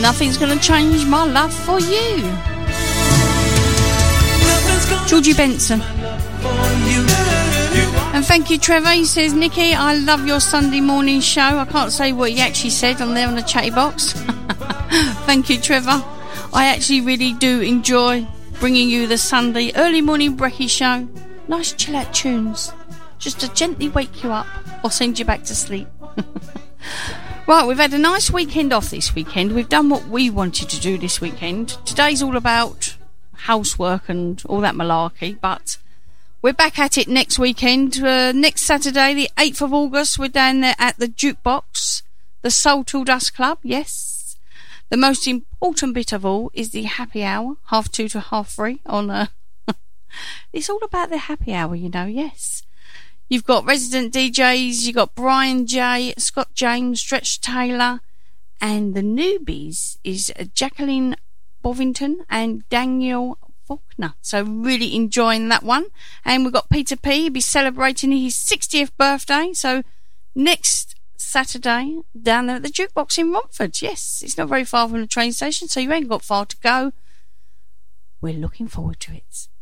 Nothing's gonna change my love for you. Georgie Benson. And thank you, Trevor. He says, Nikki, I love your Sunday morning show. I can't say what he actually said on there on the chatty box. Thank you, Trevor. I actually really do enjoy bringing you the Sunday early morning brekkie show. Nice chill out tunes, just to gently wake you up or send you back to sleep. Right, we've had a nice weekend off this weekend. We've done what we wanted to do this weekend. Today's all about housework and all that malarkey, but we're back at it next weekend. Next Saturday, the 8th of August, we're down there at the Jukebox, the Soul Till Dust Club, yes. The most important bit of all is the happy hour, 2:30 to 3:30 on... It's all about the happy hour, you know, yes. You've got resident DJs, you've got Brian J, Scott James, Stretch Taylor, and the newbies is Jacqueline Bovington and Daniel Faulkner. So really enjoying that one. And we've got Peter P, he'll be celebrating his 60th birthday. So next Saturday, down there at the Jukebox in Romford. Yes, it's not very far from the train station, so you ain't got far to go. We're looking forward to it.